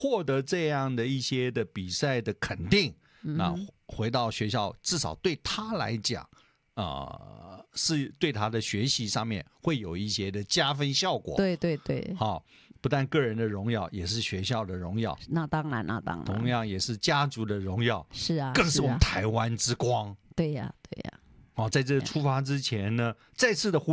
获得这样的一些的比赛的肯定，那回到学校至少对他来讲是对他的学习上面会有一些的加分效果。 对对对， 好，不但个人的荣耀，也是学校的荣耀， 那当然同样也是家族的荣耀， 是啊， 更是我们台湾之光。 对呀对呀。 在这出发之前呢，再次的呼